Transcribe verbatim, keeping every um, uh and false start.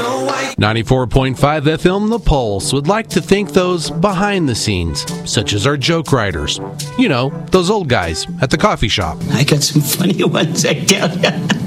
ninety-four point five F M The Pulse would like to thank those behind the scenes, such as our joke writers. You know, those old guys at the coffee shop. I got some funny ones, I tell ya.